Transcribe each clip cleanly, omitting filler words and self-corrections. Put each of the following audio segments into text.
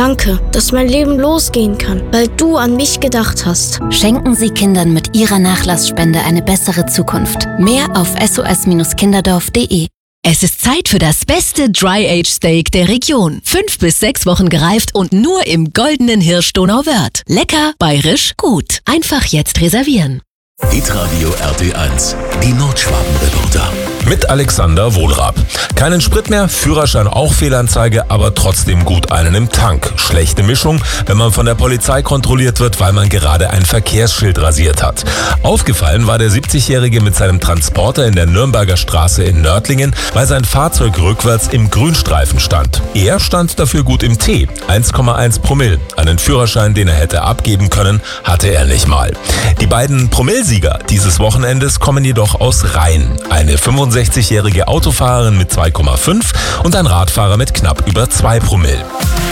Danke, dass mein Leben losgehen kann, weil du an mich gedacht hast. Schenken Sie Kindern mit Ihrer Nachlassspende eine bessere Zukunft. Mehr auf sos-kinderdorf.de. Es ist Zeit für das beste Dry-Age Steak der Region. 5 bis 6 Wochen gereift und nur im goldenen Hirsch Donauwörth. Lecker, bayerisch, gut. Einfach jetzt reservieren. Hitradio RT1, die Nordschwaben-Reporter. Mit Alexander Wohlrab. Keinen Sprit mehr, Führerschein auch Fehlanzeige, aber trotzdem gut einen im Tank. Schlechte Mischung, wenn man von der Polizei kontrolliert wird, weil man gerade ein Verkehrsschild rasiert hat. Aufgefallen war der 70-Jährige mit seinem Transporter in der Nürnberger Straße in Nördlingen, weil sein Fahrzeug rückwärts im Grünstreifen stand. Er stand dafür gut im Tee, 1,1 Promille. Einen Führerschein, den er hätte abgeben können, hatte er nicht mal. Die beiden Promillesieger dieses Wochenendes kommen jedoch aus Rhein. Eine 65-jährige Autofahrerin mit 2,5 und ein Radfahrer mit knapp über 2 Promille.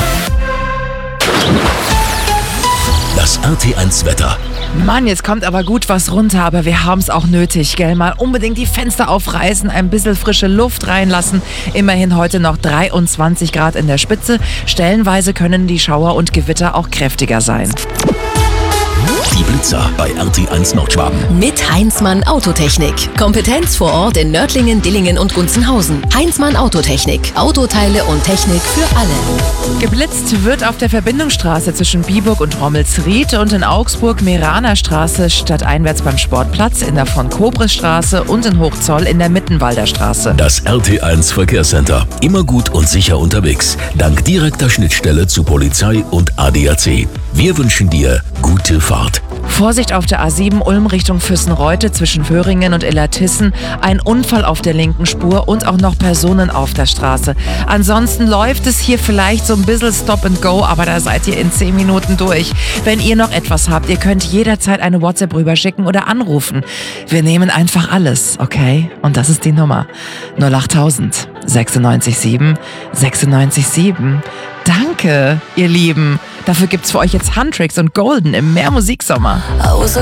Das RT1 Wetter. Mann, jetzt kommt aber gut was runter, aber wir haben es auch nötig, gell? Mal unbedingt die Fenster aufreißen, ein bisschen frische Luft reinlassen. Immerhin heute noch 23 Grad in der Spitze. Stellenweise können die Schauer und Gewitter auch kräftiger sein. Die Blitzer bei RT1 Nordschwaben. Mit Heinzmann Autotechnik. Kompetenz vor Ort in Nördlingen, Dillingen und Gunzenhausen. Heinzmann Autotechnik. Autoteile und Technik für alle. Geblitzt wird auf der Verbindungsstraße zwischen Biburg und Rommelsried und in Augsburg Meraner Straße stadteinwärts beim Sportplatz, in der Von-Kobres-Straße und in Hochzoll in der Mittenwalder Straße. Das RT1 Verkehrscenter. Immer gut und sicher unterwegs. Dank direkter Schnittstelle zu Polizei und ADAC. Wir wünschen dir gute Fahrt. Vorsicht auf der A7 Ulm Richtung Füssenreute zwischen Föhringen und Illertissen. Ein Unfall auf der linken Spur und auch noch Personen auf der Straße. Ansonsten läuft es hier vielleicht so ein bisschen Stop and Go, aber da seid ihr in 10 Minuten durch. Wenn ihr noch etwas habt, ihr könnt jederzeit eine WhatsApp rüberschicken oder anrufen. Wir nehmen einfach alles, okay? Und das ist die Nummer 08000 967 967. Danke, ihr Lieben. Dafür gibt's für euch jetzt Huntrix und Golden im Mehrmusiksommer.